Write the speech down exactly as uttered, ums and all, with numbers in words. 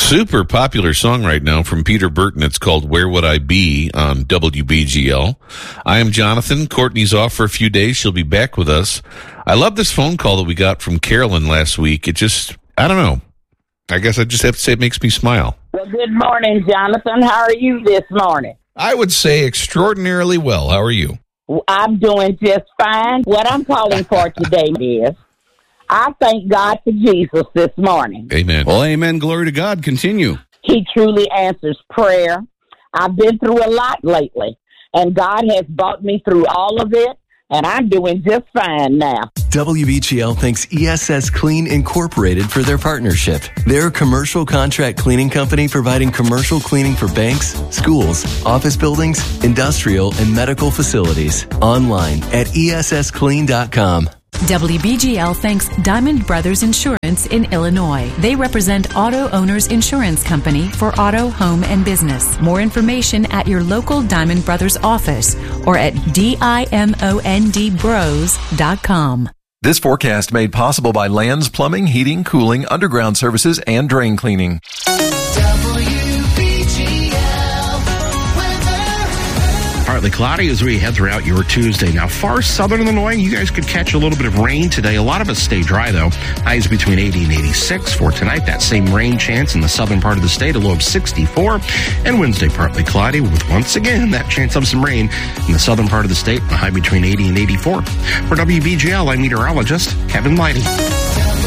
Super popular song right now from Peter Burton. It's called Where Would I Be on W B G L. I am Jonathan. Courtney's off for a few days. She'll be back with us. I love this phone call that we got from Carolyn last week. It just, I don't know. I guess I just have to say it makes me smile. Well, good morning, Jonathan. How are you this morning? I would say extraordinarily well. How are you? I'm doing just fine. What I'm calling for today is I thank God for Jesus this morning. Amen. Well, amen. Glory to God. Continue. He truly answers prayer. I've been through a lot lately, and God has brought me through all of it, and I'm doing just fine now. W B G L thanks E S S Clean Incorporated for their partnership. They're a commercial contract cleaning company providing commercial cleaning for banks, schools, office buildings, industrial, and medical facilities. Online at E S S clean dot com. W B G L thanks Diamond Brothers Insurance in Illinois. They represent Auto Owners Insurance Company for auto, home, and business. More information at your local Diamond Brothers office or at diamond bros dot com. This forecast made possible by Lands Plumbing, Heating, Cooling, Underground Services, and Drain Cleaning. Partly cloudy as we head throughout your Tuesday. Now, far southern Illinois, you guys could catch a little bit of rain today. A lot of us stay dry, though. Highs between eighty and eighty-six for tonight. That same rain chance in the southern part of the state, a low of sixty-four. And Wednesday, partly cloudy with, once again, that chance of some rain in the southern part of the state, a high between eighty and eighty-four. For W B G L, I'm meteorologist Kevin Lighty.